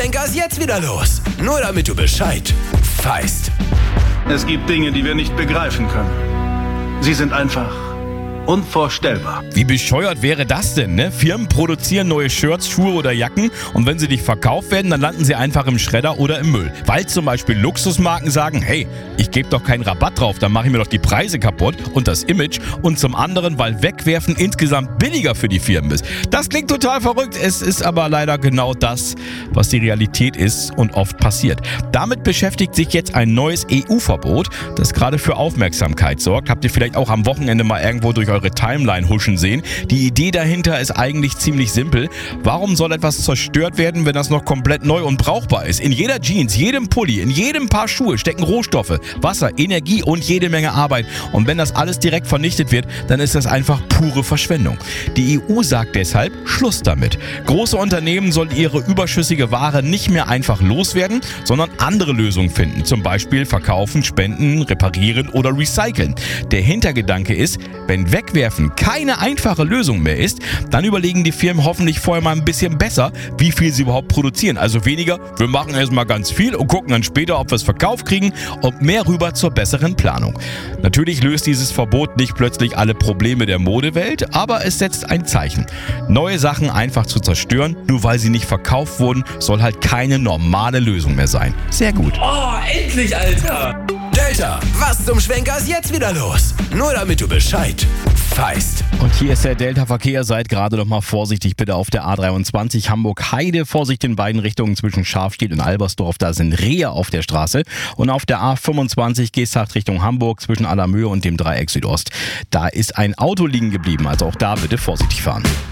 Schwenker ist jetzt wieder los. Nur damit du Bescheid weißt. Es gibt Dinge, die wir nicht begreifen können. Sie sind einfach unvorstellbar. Wie bescheuert wäre das denn, ne? Firmen produzieren neue Shirts, Schuhe oder Jacken und wenn sie nicht verkauft werden, dann landen sie einfach im Schredder oder im Müll. Weil zum Beispiel Luxusmarken sagen, hey, ich gebe doch keinen Rabatt drauf, dann mache ich mir doch die Preise kaputt und das Image. Und zum anderen, weil Wegwerfen insgesamt billiger für die Firmen ist. Das klingt total verrückt, es ist aber leider genau das, was die Realität ist und oft passiert. Damit beschäftigt sich jetzt ein neues EU-Verbot, das gerade für Aufmerksamkeit sorgt. Habt ihr vielleicht auch am Wochenende mal irgendwo durch eure Timeline huschen sehen. Die Idee dahinter ist eigentlich ziemlich simpel. Warum soll etwas zerstört werden, wenn das noch komplett neu und brauchbar ist? In jeder Jeans, jedem Pulli, in jedem Paar Schuhe stecken Rohstoffe, Wasser, Energie und jede Menge Arbeit. Und wenn das alles direkt vernichtet wird, dann ist das einfach pure Verschwendung. Die EU sagt deshalb Schluss damit. Große Unternehmen sollen ihre überschüssige Ware nicht mehr einfach loswerden, sondern andere Lösungen finden. Zum Beispiel verkaufen, spenden, reparieren oder recyceln. Der Hintergedanke ist, wenn Wegwerfen keine einfache Lösung mehr ist, dann überlegen die Firmen hoffentlich vorher mal ein bisschen besser, wie viel sie überhaupt produzieren. Also weniger, wir machen erstmal ganz viel und gucken dann später, ob wir es verkauft kriegen und mehr rüber zur besseren Planung. Natürlich löst dieses Verbot nicht plötzlich alle Probleme der Modewelt, aber es setzt ein Zeichen. Neue Sachen einfach zu zerstören, nur weil sie nicht verkauft wurden, soll halt keine normale Lösung mehr sein. Sehr gut. Oh, endlich, Alter! Delta, was zum Schwenker ist jetzt wieder los? Nur damit du Bescheid weißt. Und hier ist der Delta-Verkehr. Seid gerade noch mal vorsichtig bitte auf der A23 Hamburg-Heide. Vorsicht in beiden Richtungen zwischen Scharfstedt und Albersdorf. Da sind Rehe auf der Straße. Und auf der A25 Geesthacht Richtung Hamburg zwischen Allermöhe und dem Dreieck Südost. Da ist ein Auto liegen geblieben. Also auch da bitte vorsichtig fahren.